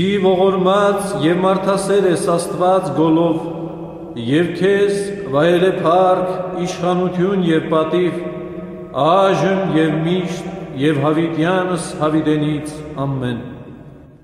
Ի ողորմած և մարդասեր ես Աստված գոլով, և քեզ վայել է փառք, իշխանություն և պատիվ, այժմ և միշտ և հավիտյանս հավիտենից ամեն։